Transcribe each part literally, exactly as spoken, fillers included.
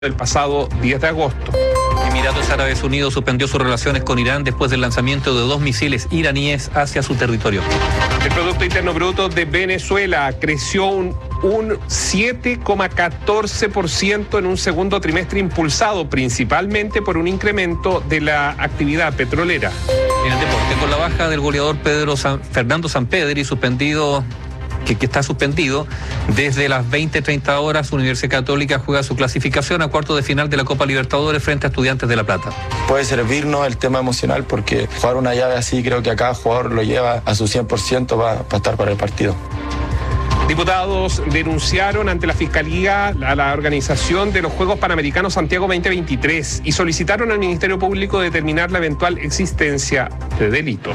el pasado diez de agosto. Emiratos Árabes Unidos suspendió sus relaciones con Irán después del lanzamiento de dos misiles iraníes hacia su territorio. El Producto Interno Bruto de Venezuela creció un, un siete coma catorce por ciento en un segundo trimestre, impulsado principalmente por un incremento de la actividad petrolera. En el deporte, con la baja del goleador Pedro San, Fernando Sampedri, suspendido... Que, que está suspendido, desde las veinte treinta horas, Universidad Católica juega su clasificación a cuartos de final de la Copa Libertadores frente a Estudiantes de La Plata. Puede servirnos el tema emocional, porque jugar una llave así creo que a cada jugador lo lleva a su cien por ciento para, para estar para el partido. Diputados denunciaron ante la Fiscalía a la organización de los Juegos Panamericanos Santiago veinte veintitrés y solicitaron al Ministerio Público determinar la eventual existencia de delitos.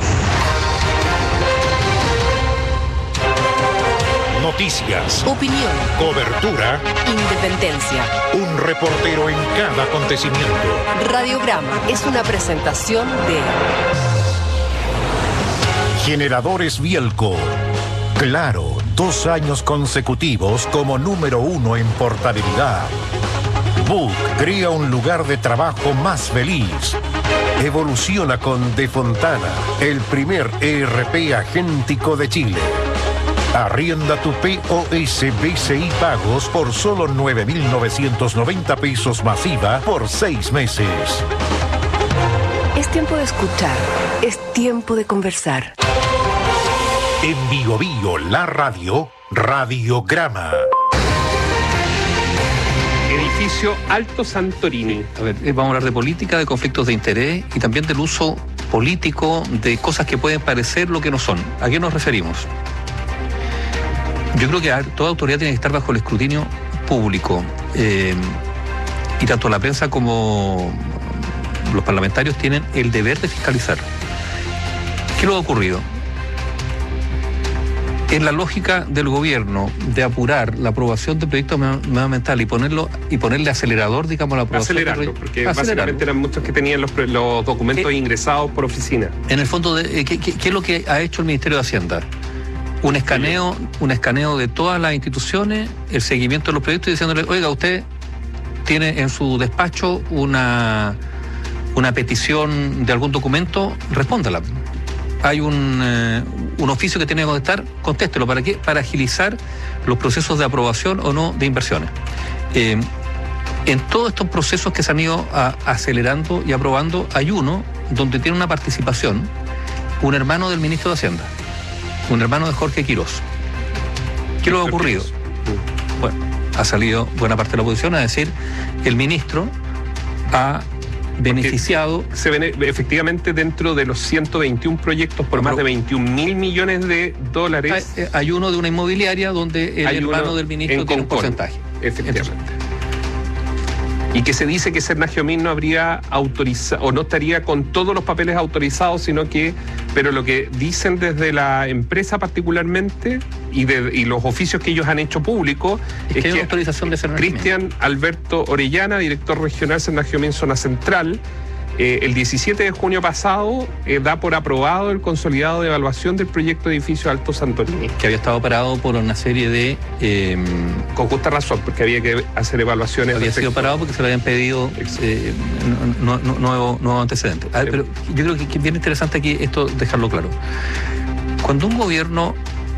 Noticias, opinión, cobertura, independencia. Un reportero en cada acontecimiento. Radiograma es una presentación de Generadores Bielco. Claro, dos años consecutivos como número uno en portabilidad. Book crea un lugar de trabajo más feliz. Evoluciona con De Fontana, el primer E R P agéntico de Chile. Arrienda tu P O S B C I Pagos por solo nueve mil novecientos noventa pesos masiva por seis meses. Es tiempo de escuchar, es tiempo de conversar. En Bio Bio, la radio, Radiograma. Edificio Alto Santorini. A ver, vamos a hablar de política, de conflictos de interés y también del uso político de cosas que pueden parecer lo que no son. ¿A qué nos referimos? Yo creo que toda autoridad tiene que estar bajo el escrutinio público, eh, y tanto la prensa como los parlamentarios tienen el deber de fiscalizar. ¿Qué le ha ocurrido? En la lógica del gobierno de apurar la aprobación de proyectos medioambientales y ponerlo y ponerle acelerador, digamos, a la aprobación. Acelerarlo, de porque acelerarlo. Básicamente eran muchos que tenían los, los documentos eh, ingresados por oficina. En el fondo, de, ¿qué, qué, ¿qué es lo que ha hecho el Ministerio de Hacienda? Un escaneo, un escaneo de todas las instituciones, el seguimiento de los proyectos y diciéndole, oiga, usted tiene en su despacho una, una petición de algún documento, respóndala. Hay un, eh, un oficio que tiene que contestar, contéstelo. ¿Para qué? Para agilizar los procesos de aprobación o no de inversiones. Eh, en todos estos procesos que se han ido a, acelerando y aprobando, hay uno donde tiene una participación un hermano del ministro de Hacienda. Un hermano de Jorge Quirós. ¿Qué le ha ocurrido? Bueno, ha salido buena parte de la oposición a decir el ministro ha beneficiado. Porque se ven efectivamente dentro de los ciento veintiún proyectos por no, más de veintiún mil millones de dólares. Hay, hay uno de una inmobiliaria donde el hermano del ministro tiene un porcentaje. Efectivamente. Entonces, y que se dice que Sergio Min no habría autorizado o no estaría con todos los papeles autorizados, sino que, pero lo que dicen desde la empresa particularmente y, de, y los oficios que ellos han hecho públicos es, es que hay autorización de Sergio Min. Cristian Alberto Orellana, director regional Sergio Min Zona Central, eh, el diecisiete de junio pasado eh, da por aprobado el consolidado de evaluación del proyecto de edificio Alto Santorini. Que había estado parado por una serie de... Eh, con justa razón, porque había que hacer evaluaciones. Había sido parado porque se le habían pedido eh, no, no, nuevo, nuevo antecedente. A ver, pero yo creo que es bien interesante aquí esto dejarlo claro. Cuando un gobierno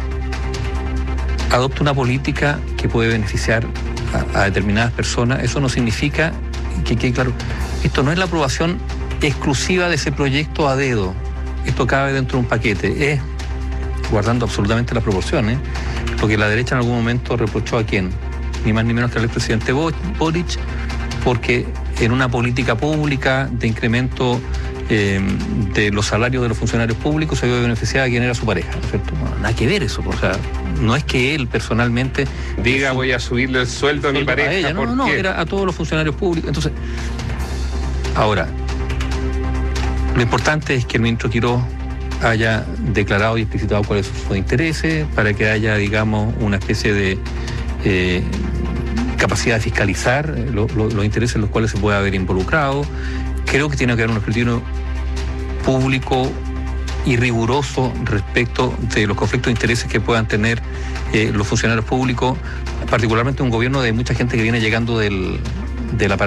adopta una política que puede beneficiar a, a determinadas personas, eso no significa que quede claro, esto no es la aprobación exclusiva de ese proyecto a dedo. Esto cabe dentro de un paquete. Es, guardando absolutamente las proporciones, porque la derecha en algún momento reprochó a quién, ni más ni menos que al expresidente Boric, porque en una política pública de incremento eh, de los salarios de los funcionarios públicos se vio beneficiada a quien era su pareja, ¿no es cierto? No, nada que ver eso, o sea, no es que él personalmente diga voy a subirle el sueldo a mi pareja. A ella, no, no, no, era a todos los funcionarios públicos. Entonces, ahora, lo importante es que el ministro Quirós haya declarado y explicitado cuáles son sus intereses, para que haya, digamos, una especie de eh, capacidad de fiscalizar lo, lo, los intereses en los cuales se puede haber involucrado. Creo que tiene que haber un escrutinio público y riguroso respecto de los conflictos de intereses que puedan tener eh, los funcionarios públicos, particularmente un gobierno de mucha gente que viene llegando del, de la